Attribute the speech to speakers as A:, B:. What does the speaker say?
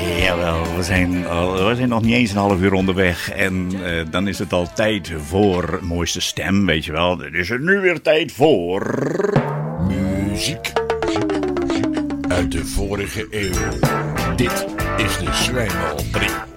A: Jawel, we zijn nog niet eens een half uur onderweg. En dan is het al tijd voor mooiste stem, weet je wel. Dan is het nu weer tijd voor...
B: Muziek uit de vorige eeuw. Dit is de Zwijnal 3.